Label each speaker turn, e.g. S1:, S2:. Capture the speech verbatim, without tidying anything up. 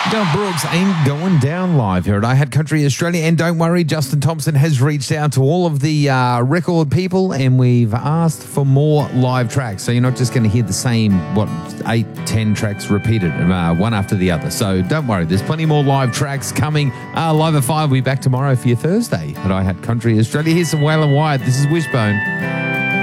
S1: Mel Brooks ain't going down live here at I Had Country Australia. And don't worry, Justin Thompson has reached out to all of the uh, record people and we've asked for more live tracks. So you're not just going to hear the same, what, eight, ten tracks repeated, uh, one after the other. So don't worry, there's plenty more live tracks coming. Uh, live at five, we'll be back tomorrow for your Thursday at I Had Country Australia. Here's some Waylon Wyatt. This is Wishbone.